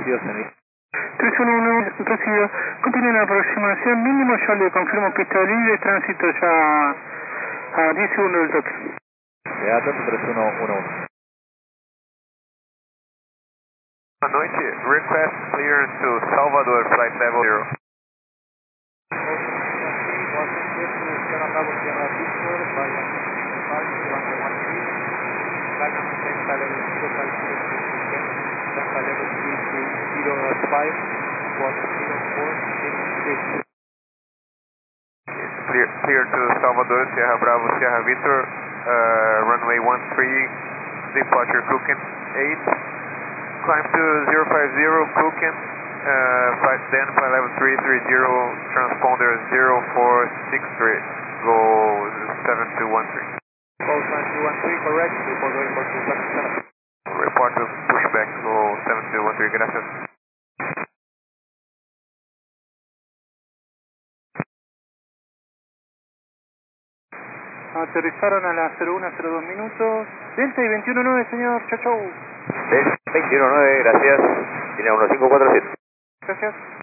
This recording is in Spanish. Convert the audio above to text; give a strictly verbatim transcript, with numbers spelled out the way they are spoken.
recibido, señor. tres uno uno, recibido. Continúa la aproximación mínimo, yo le confirmo pista libre, tránsito ya a diez segundos del toque. Beato tres uno uno uno. Boa noite, request clearance to Salvador, flight level zero. Clear, clear to Salvador, Sierra Bravo, Sierra Victor, uh, runway one three, departure Cooken eight, climb to zero five zero Cooken, uh, flight then flight level three three zero, transponder zero four six three, go seven two one three. Go seven two one three, correct, report going for two seven seven. Report to pushback, go seven two one three, gracias. Aterrizaron a las cero uno cero dos minutos. Delta y veintiuno nueve, señor. Chau, chau. Delta veintiuno nueve, gracias. Línea uno cinco cuatro siete. Gracias.